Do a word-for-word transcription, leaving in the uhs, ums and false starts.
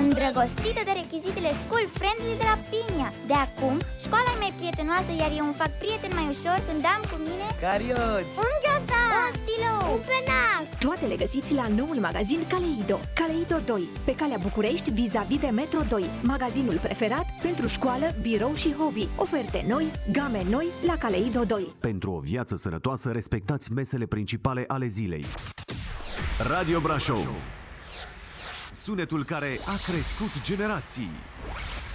îndrăgostită de rechizitele school friendly de la Pinia. De acum, școala e mai prietenoasă, iar eu îmi fac prieten mai ușor când am cu mine carioci, un ghiozdan, un stilou, un penac. Toate le găsiți la noul magazin Kaleido. Kaleido doi, pe calea București, vis-a-vis de Metro doi. Magazinul preferat pentru școală, birou și hobby. Oferte noi, game noi la Kaleido doi. Pentru o viață sănătoasă, respectați mesele principale ale zilei. Radio Brașov, sunetul care a crescut generații.